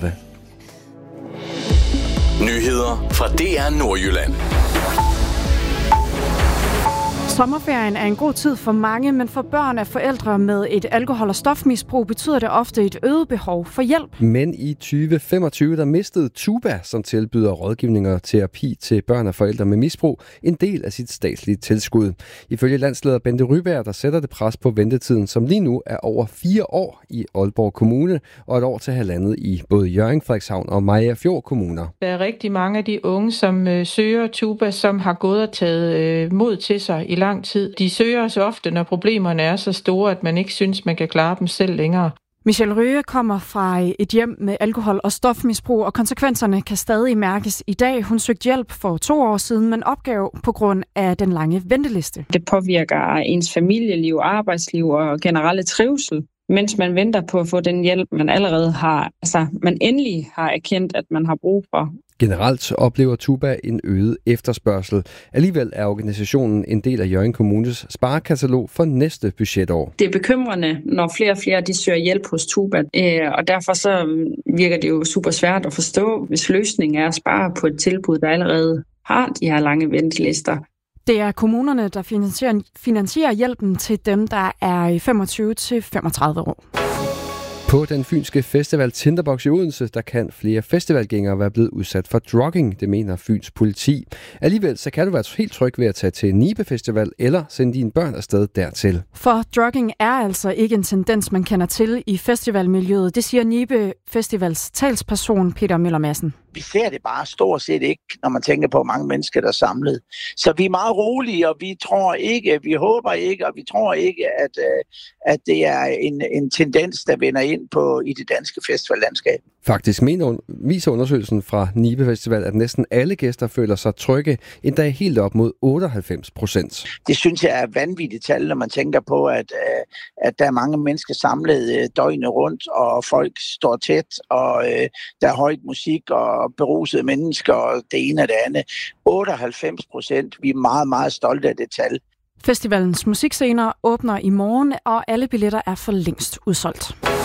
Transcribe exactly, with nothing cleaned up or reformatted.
lørdag. Nyheder fra D R Nordjylland. Sommerferien er en god tid for mange, men for børn af forældre med et alkohol- og stofmisbrug betyder det ofte et øget behov for hjælp. Men i tyve femogtyve der mistede Tuba, som tilbyder rådgivning og terapi til børn af forældre med misbrug, en del af sit statslige tilskud. Ifølge landsleder Bente Ryberg, der sætter det pres på ventetiden, som lige nu er over fire år i Aalborg Kommune og et år til halvandet i både Hjørring, Frederikshavn og Mariagerfjord kommuner. Der er rigtig mange af de unge, som øh, søger Tuba, som har gået og taget øh, mod til sig i lang tid. De søger så ofte, når problemerne er så store, at man ikke synes, man kan klare dem selv længere. Michelle Røge kommer fra et hjem med alkohol- og stofmisbrug, og konsekvenserne kan stadig mærkes i dag. Hun søgte hjælp for to år siden, men opgav på grund af den lange venteliste. Det påvirker ens familieliv, arbejdsliv og generelle trivsel, mens man venter på at få den hjælp, man allerede har, altså man endelig har erkendt, at man har brug for. Generelt oplever Tuba en øget efterspørgsel. Alligevel er organisationen en del af Hjørring Kommunes sparekatalog for næste budgetår. Det er bekymrende, når flere og flere de søger hjælp hos Tuba, og derfor så virker det jo super svært at forstå, hvis løsningen er at spare på et tilbud, der allerede har de her lange ventelister. Det er kommunerne, der finansierer, finansierer hjælpen til dem, der er femogtyve til femogtredive år. På den fynske festival Tinderbox i Odense, der kan flere festivalgængere være blevet udsat for drugging, det mener Fyns politi. Alligevel så kan du være helt tryg ved at tage til Nibe Festival eller sende dine børn afsted dertil. For drugging er altså ikke en tendens, man kender til i festivalmiljøet. Det siger Nibe Festivals talsperson Peter Møller Madsen. Vi ser det bare stort set ikke, når man tænker på mange mennesker, der er samlet. Så vi er meget rolige, og vi tror ikke, vi håber ikke, og vi tror ikke, at, at det er en, en tendens, der vender ind på i det danske festivallandskab. Faktisk mener, viser undersøgelsen fra Nibe Festival, at næsten alle gæster føler sig trygge, endda helt op mod otteoghalvfems procent. Det synes jeg er vanvittigt tal, når man tænker på, at, at der er mange mennesker samlet døgnet rundt, og folk står tæt, og der er højt musik og berusede mennesker, og det ene og det andet. otteoghalvfems procent. Vi er meget, meget stolte af det tal. Festivalens musikscener åbner i morgen, og alle billetter er for længst udsolgt.